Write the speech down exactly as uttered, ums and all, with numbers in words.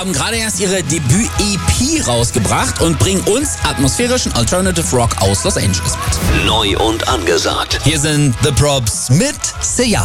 haben gerade erst ihre Debüt-E P rausgebracht und bringen uns atmosphärischen Alternative Rock aus Los Angeles mit. Neu und angesagt. Hier sind The Probs mit Seya.